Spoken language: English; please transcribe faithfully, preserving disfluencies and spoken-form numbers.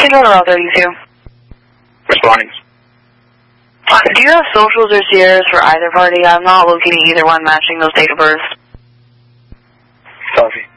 Controller Route thirty-two. Responding. Uh, do you have socials or Sierras for either party? I'm not locating either one matching those date of births. Copy.